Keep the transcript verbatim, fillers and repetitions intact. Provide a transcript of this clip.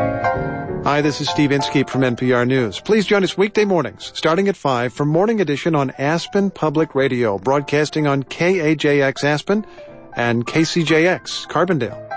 Hi, this is Steve Inskeep from N P R News. Please join us weekday mornings, starting at five, for Morning Edition on Aspen Public Radio, broadcasting on K A J X Aspen and K C J X Carbondale.